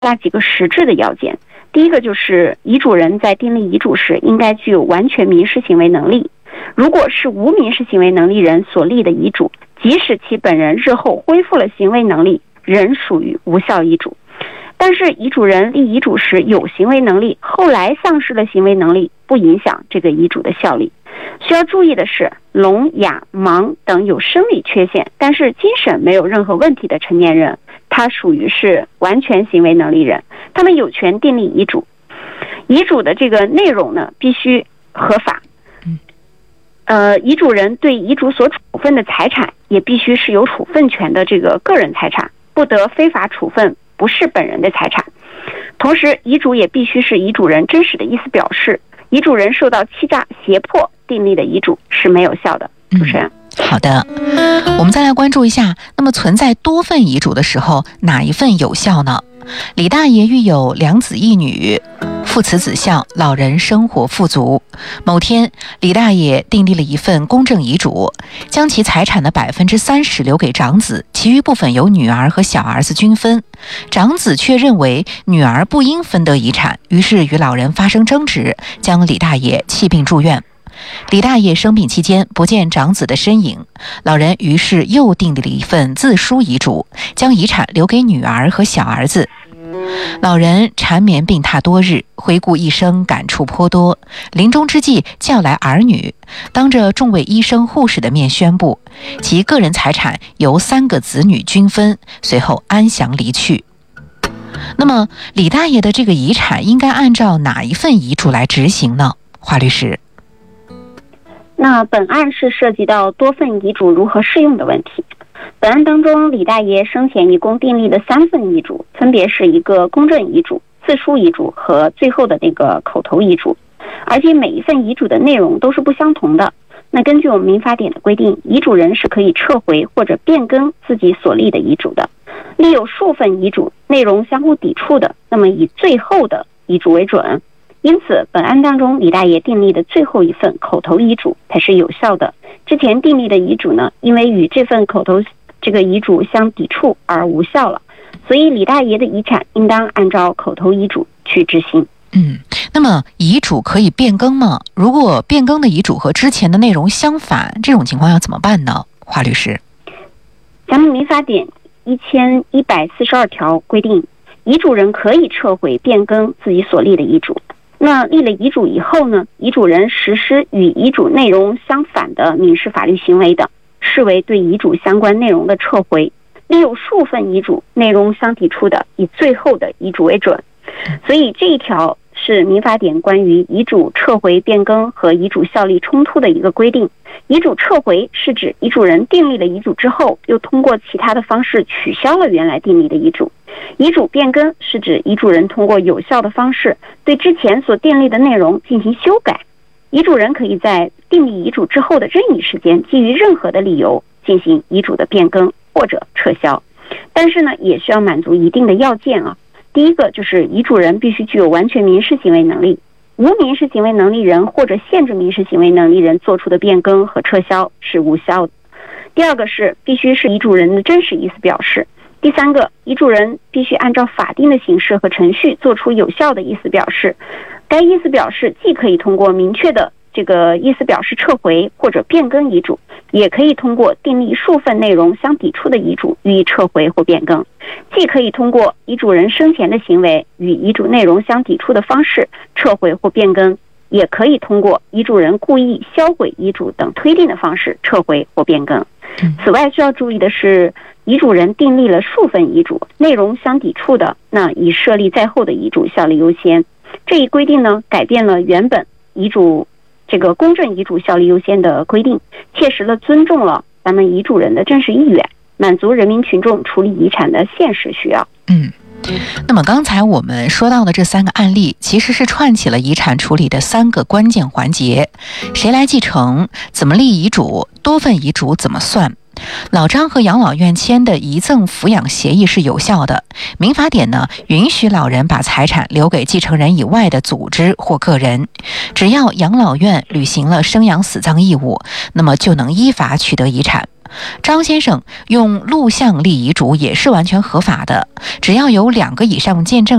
那几个实质的要件。第一个就是遗嘱人在订立遗嘱时应该具有完全民事行为能力。如果是无民事行为能力人所立的遗嘱，即使其本人日后恢复了行为能力，仍属于无效遗嘱。但是遗嘱人立遗嘱时有行为能力，后来丧失了行为能力，不影响这个遗嘱的效力。需要注意的是，聋、哑、盲等有生理缺陷但是精神没有任何问题的成年人，他属于是完全行为能力人，他们有权订立遗嘱。遗嘱的这个内容呢，必须合法。遗嘱人对遗嘱所处分的财产也必须是有处分权的这个个人财产，不得非法处分不是本人的财产。同时，遗嘱也必须是遗嘱人真实的意思表示，遗嘱人受到欺诈、胁迫订立的遗嘱是没有效的。主持人。 好的，我们再来关注一下，那么存在多份遗嘱的时候，哪一份有效呢？李大爷育有2子1女，父慈子孝，老人生活富足。某天，李大爷订立了一份公证遗嘱，将其财产的30%留给长子，其余部分由女儿和小儿子均分。长子却认为女儿不应分得遗产，于是与老人发生争执，将李大爷弃病住院。李大爷生病期间不见长子的身影，老人于是又订立了一份自书遗嘱，将遗产留给女儿和小儿子。老人缠绵病榻多日，回顾一生感触颇多，临终之际叫来儿女，当着众位医生护士的面宣布，其个人财产由3个子女均分，随后安详离去。那么李大爷的这个遗产应该按照哪一份遗嘱来执行呢？华律师。 那本案是涉及到多份遗嘱如何适用的问题。本案当中，李大爷生前一共订立了3份遗嘱，分别是一个公证遗嘱、自书遗嘱和最后的那个口头遗嘱，而且每一份遗嘱的内容都是不相同的。那根据我们民法典的规定，遗嘱人是可以撤回或者变更自己所立的遗嘱的。立有数份遗嘱，内容相互抵触的，那么以最后的遗嘱为准。因此，本案当中，李大爷订立的最后一份口头遗嘱才是有效的。之前订立的遗嘱呢，因为与这份口头这个遗嘱相抵触而无效了，所以李大爷的遗产应当按照口头遗嘱去执行。 那么遗嘱可以变更吗？如果变更的遗嘱和之前的内容相反，这种情况要怎么办呢？华律师。 咱们民法典1142条规定，遗嘱人可以撤回变更自己所立的遗嘱。那立了遗嘱以后呢，遗嘱人实施与遗嘱内容相反的民事法律行为的，视为对遗嘱相关内容的撤回。立有数份遗嘱，内容相抵触的，以最后的遗嘱为准。所以这一条是民法典关于遗嘱撤回变更和遗嘱效力冲突的一个规定。遗嘱撤回是指遗嘱人订立了遗嘱之后，又通过其他的方式取消了原来订立的遗嘱。遗嘱变更是指遗嘱人通过有效的方式对之前所订立的内容进行修改。遗嘱人可以在订立遗嘱之后的任意时间，基于任何的理由进行遗嘱的变更或者撤销。但是呢，也需要满足一定的要件啊。第一个就是遗嘱人必须具有完全民事行为能力，无民事行为能力人或者限制民事行为能力人做出的变更和撤销是无效的。第二个是必须是遗嘱人的真实意思表示。第三个，遗嘱人必须按照法定的形式和程序做出有效的意思表示。该意思表示既可以通过明确的这个意思表示撤回或者变更遗嘱，也可以通过订立数份内容相抵触的遗嘱予以撤回或变更。既可以通过遗嘱人生前的行为与遗嘱内容相抵触的方式撤回或变更，也可以通过遗嘱人故意销毁遗嘱等推定的方式撤回或变更。此外需要注意的是，遗嘱人订立了数份遗嘱，内容相抵触的，那以设立在后的遗嘱效力优先。这一规定呢，改变了原本遗嘱这个公证遗嘱效力优先的规定，切实的尊重了咱们遗嘱人的真实意愿，满足人民群众处理遗产的现实需要。 那么刚才我们说到的这3个案例，其实是串起了遗产处理的3个关键环节：谁来继承，怎么立遗嘱，多份遗嘱怎么算。老张和养老院签的遗赠抚养协议是有效的，民法典呢允许老人把财产留给继承人以外的组织或个人，只要养老院履行了生养死葬义务，那么就能依法取得遗产。 张先生用录像立遗嘱也是完全合法的，只要有2个以上见证